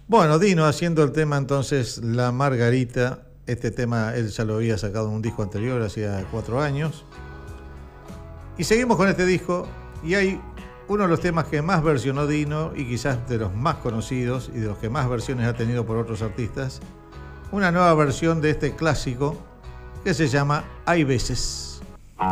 Bueno, Dino haciendo el tema entonces La Margarita. Este tema él ya lo había sacado en un disco anterior, hacía 4 años. Y seguimos con este disco y hay uno de los temas que más versionó Dino y quizás de los más conocidos y de los que más versiones ha tenido por otros artistas. Una nueva versión de este clásico que se llama Hay veces.